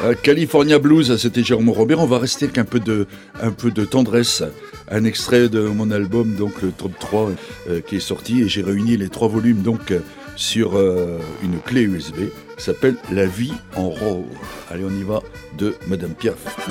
California Blues, c'était Jérôme Robert. On va rester avec un peu de tendresse. Un extrait de mon album, donc le top 3, qui est sorti. Et j'ai réuni les 3 volumes donc, sur une clé USB. Ça s'appelle La vie en rose. Allez, on y va, de Madame Piaf.